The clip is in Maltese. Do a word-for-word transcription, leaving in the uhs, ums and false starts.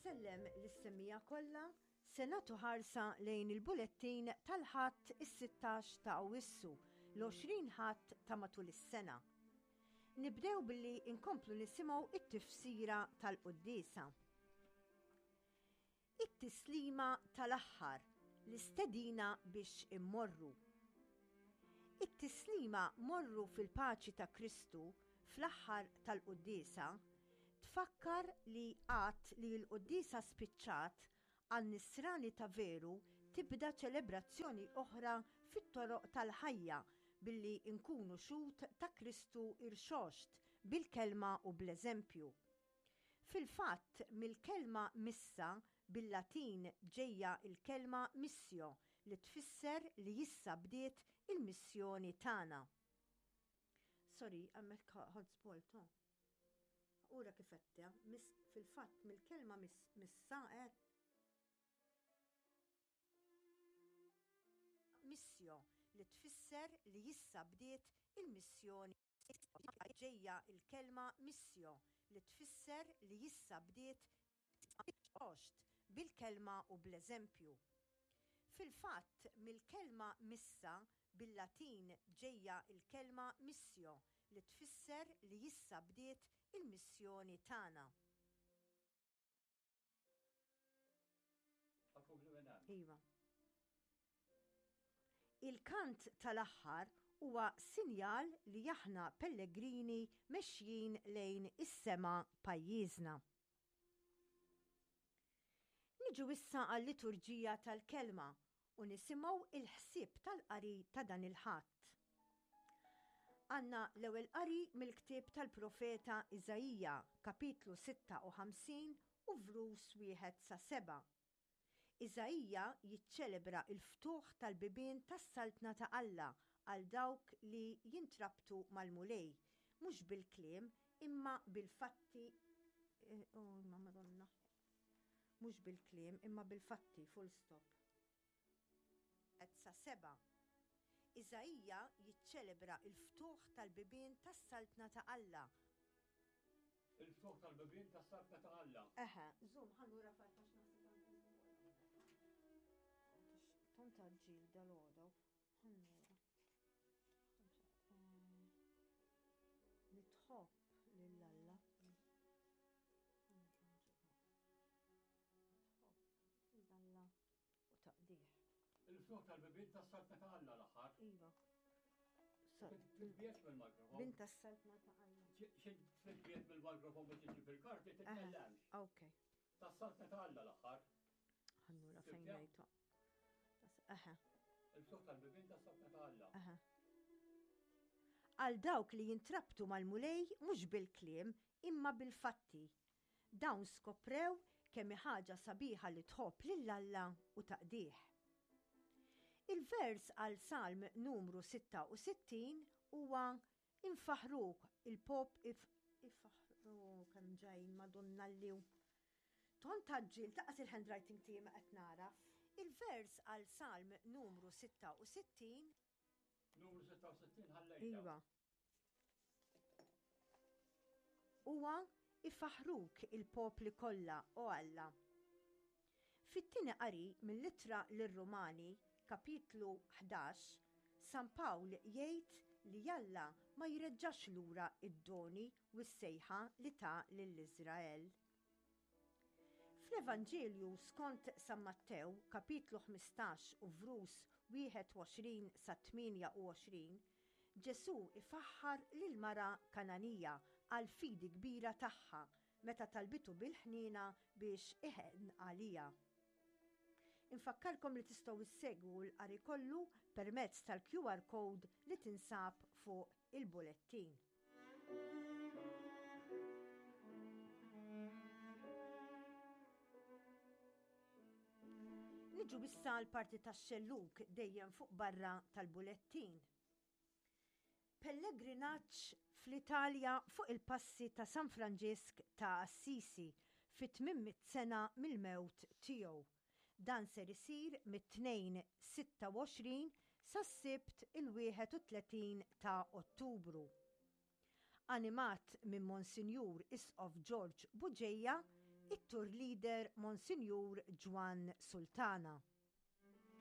Insellem l-semmija kollha se nagħtu ħarsa lejn il-bulettin tal-ħadd is-sittax ta' Awwissu l-għoxrin ħadd ta' matul is-sena. Nibdew billi inkomplu nisimgħu it-tifsira tal-Quddiesa. It-tislima tal-aħħar l-istedina biex immorru. It-tislima morru fil-paċi ta' Kristu fl-aħħar tal-Quddiesa tfakkar li qatt li l-Quddiesa spiċċat għan-nisrani ta' veru tibda ċelebrazzjoni oħra fit-toroq tal-ħajja billi nkunu xut ta' Kristu irxoxt bil-kelma u bl-eżempju. Fil-fatt mill-kelma missa bil-Latin ġejja il-kelma missio li tfisser li issa bdiet il-missjoni tagħna. Sorry, għammek ħodżboltu. Ura kifetta, fil-fatt mill-kelma missa qed missio li tfisser li issa bdiet il-missjoni ġejja il-kelma missio li tfisser li issa bdiet oxt bil-kelma u bl-eżempju. Fil-fatt mill-kelma missa bil-Latin ġejja il-kelma missio li tfisser li issa bdiet il-missjoni tagħna. Iva. Il-kant tal-aħħar huwa sinjal li aħna pellegrini mexjin lejn is-sema pajjiżna. Niġu issa għall-liturġija tal-kelma u nisimgħu il-ħsieb tal-qari ta' dan il-ħadd. Għanna l-ewwel qari mill-ktieb tal-profeta Iżajija, kapitlu sitta u ħamsin u vrus wieħed sa seba'. Iżajija jiċċelebra il-ftuħ tal-bibien tas-saltna ta' Alla għal dawk li jintrabtu mal-mulej, mhux bil-kliem imma bil-fatti oh ma Madonna. Mhux bil-kliem imma bil-fatti full stop. Qed sa seba'. Iżajija jiċċelebra il-ftuħ tal-bibien tas-saltna ta' Alla. Il-ftuħ tal-bibien tas-saltna ta' Alla. Eħe, żum ħallura fajtax naħseb Tonta ġil dal-għodaw, ħannura. Nitħobb lill-Alla. Nitħobb lill-Alla u taqdih. Il-ftuħ tal-bibien tas-saltna ta' Alla l-aħħar. Iva. Titbiet bil-mikrofon. Bin tas-saltna ta' Alla. Xi titbiet bil-mikrofon biex tiġi il-karti titkellemx. Okay. Tas-saltna ta' Alla l-aħħar. Ħannura fejn ngħidha. Aha. Il-ftuħ tal-bibien tas-saltna ta' Alla. Aha. Għal dawk li jintrabtu mal-mulej mhux bil-kliem imma bil-fatti. Dawn skoprew kemm ħaġa sabiħa li tħobb lill-Alla u taqdih. Il-vers għal Salm numru sitta u sittin huwa infaħruk il-pop ifaħruk kemm ġejjin Madonna liw. Ton taġġil taqas il-handwriting tiegħi ma qed naraf. Il-vers għal Salm numru sitta u sittin Numru sitta u sittin ħallejta. Iva. Huwa ifaħruk il-popli kollha o Alla. Fit-tieni qari mill-Littra lir-Rumani, kapitlu ħdax, San Pawl jgħid li Alla ma jreġġax lura id-doni u s-sejħa li ta' lill-Iżrael. Fl-Evanġelju skont San Mattew, kapitlu ħmistax u vrus wieħed u għoxrin sa tminja u għoxrin, Ġesu ifaħħar lil mara Kananija għal fidi kbira tagħha meta talbitu bil-ħnina biex iħen għalija. Infakkarkom li tistgħu issegwu l-qari kollu permezz tal-Q R code li tinsab fuq il-bulettin. Niġu bissa l-parti tax-xelluk dejjem fuq barra tal-bulettin. Pellegrinaġġ fl-Italja fuq il-passi ta' San Franġisk ta' Assisi fit-tmien sena mill-mewt tiegħu. Dan ser isir mit-tnejn sitta u għoxrin sas-sibt il-wieħed u tletin ta' Ottubru. Animat minn Monsinjur Isqof George Buġejja, it-tur leader Monsinjur Ġwan Sultana.